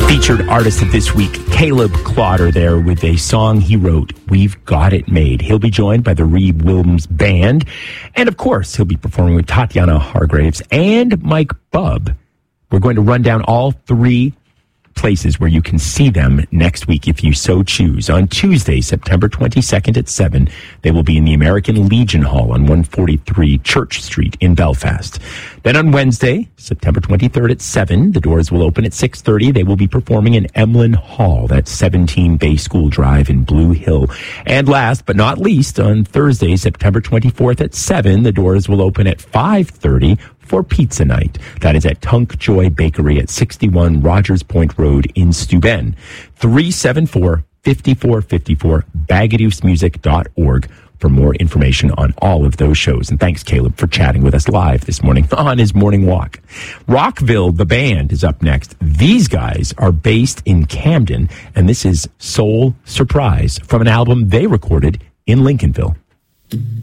Featured artist of this week, Caleb Clotter, there with a song he wrote, We've Got It Made. He'll be joined by the Reed Williams Band. And of course, he'll be performing with Tatiana Hargraves and Mike Bubb. We're going to run down all three places where you can see them next week if you so choose. On Tuesday, September 22nd at 7, they will be in the American Legion Hall on 143 Church Street in Belfast. Then on Wednesday, September 23rd at 7, the doors will open at 6:30. They will be performing in Emlyn Hall, that's 17 Bay School Drive in Blue Hill. And last but not least, on Thursday, September 24th at 7, the doors will open at 5:30 for pizza night. That is at Tunk Joy Bakery at 61 Rogers Point Road in Steuben. 374-5454, bagadoosemusic.org for more information on all of those shows. And thanks, Caleb, for chatting with us live this morning on his morning walk. Rockville, the band, is up next. These guys are based in Camden, and this is Soul Surprise from an album they recorded in Lincolnville.